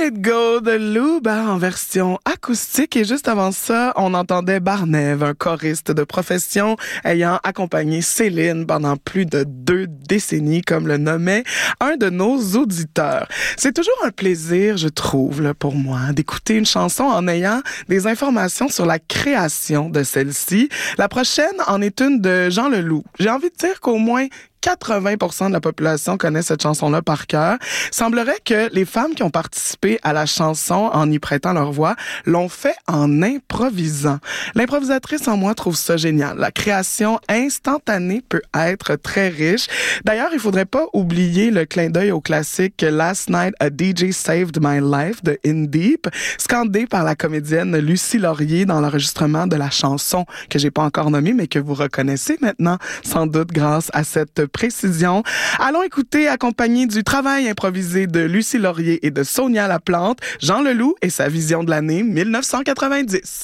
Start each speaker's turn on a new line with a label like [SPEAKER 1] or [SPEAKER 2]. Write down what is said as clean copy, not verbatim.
[SPEAKER 1] It Go de Luba en version acoustique. Et juste avant ça, on entendait Barnève, un choriste de profession ayant accompagné Céline pendant plus de 2 décennies, comme le nommait un de nos auditeurs. C'est toujours un plaisir, je trouve, là, pour moi, d'écouter une chanson en ayant des informations sur la création de celle-ci. La prochaine en est une de Jean Leloup. J'ai envie de dire qu'au moins 80% de la population connaît cette chanson-là par cœur. Semblerait que les femmes qui ont participé à la chanson en y prêtant leur voix l'ont fait en improvisant. L'improvisatrice en moi trouve ça génial. La création instantanée peut être très riche. D'ailleurs, il faudrait pas oublier le clin d'œil au classique Last Night a DJ Saved My Life de In Deep, scandé par la comédienne Lucie Laurier dans l'enregistrement de la chanson que j'ai pas encore nommée, mais que vous reconnaissez maintenant, sans doute grâce à cette précision. Allons écouter, accompagné du travail improvisé de Lucie Laurier et de Sonia Laplante, Jean Leloup et sa vision de l'année 1990.